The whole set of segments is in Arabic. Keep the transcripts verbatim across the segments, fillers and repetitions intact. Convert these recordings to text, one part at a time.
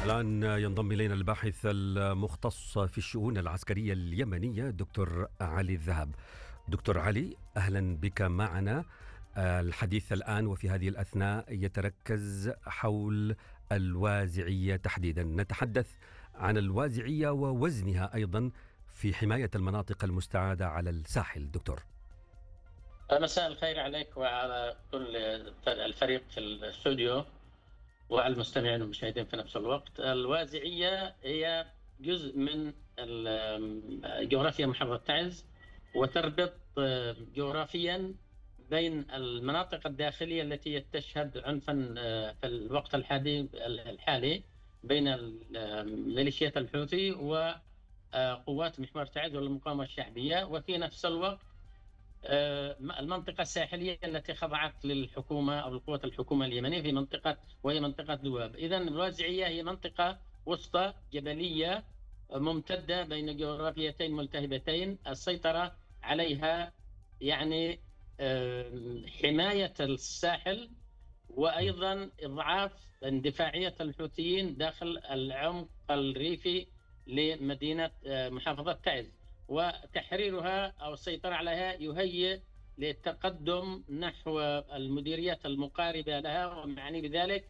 الآن ينضم إلينا الباحث المختص في الشؤون العسكرية اليمنية دكتور علي الذهب. دكتور علي، أهلا بك معنا. الحديث الآن وفي هذه الأثناء يتركز حول الوازعية تحديدا. نتحدث عن الوازعية ووزنها أيضا في حماية المناطق المستعادة على الساحل. دكتور، مساء الخير عليك وعلى كل الفريق في الاستوديو وعلى المستمعين والمشاهدين في نفس الوقت. الوازعية هي جزء من جغرافيا محافظة تعز، وتربط جغرافيا بين المناطق الداخلية التي تشهد عنفا في الوقت الحالي الحالي بين ميليشيات الحوثي وقوات محور تعز والمقاومة الشعبية، وفي نفس الوقت المنطقة الساحلية التي خضعت للحكومة أو القوات الحكومة اليمنية في منطقة وهي منطقة دواب. إذن الوازعية هي منطقة وسطى جبلية ممتدة بين جغرافيتين ملتهبتين، السيطرة عليها يعني حماية الساحل وأيضا إضعاف اندفاعية الحوثيين داخل العمق الريفي لمدينة محافظة تعز، وتحريرها أو السيطرة عليها يهيئ للتقدم نحو المديريات المقاربة لها، ومعني بذلك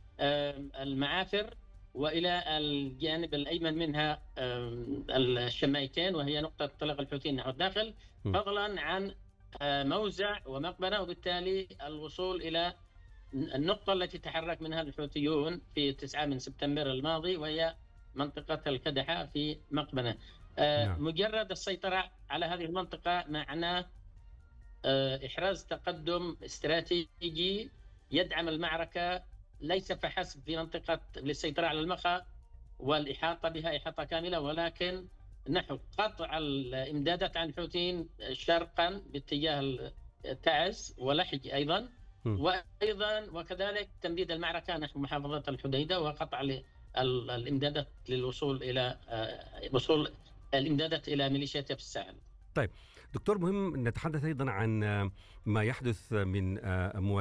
المعافر، وإلى الجانب الأيمن منها الشمايتين وهي نقطة انطلاق الحوثيين نحو الداخل، فضلا عن موزع ومقبرة، وبالتالي الوصول إلى النقطة التي تحرك منها الحوثيون في تسعة من سبتمبر الماضي، وهي منطقة الكدحة في مقبنة. نعم. مجرد السيطرة على هذه المنطقة معناه إحراز تقدم استراتيجي يدعم المعركة ليس فحسب في منطقة للسيطرة على المخا والإحاطة بها إحاطة كاملة، ولكن نحو قطع الإمدادات عن الحوثيين شرقا باتجاه تعز ولحج أيضا، وأيضا وكذلك تمديد المعركة نحو محافظة الحديدة وقطع الإمدادات للوصول إلى وصول الإمدادات إلى ميليشيات في الساحل. طيب دكتور، مهم نتحدث أيضا عن ما يحدث من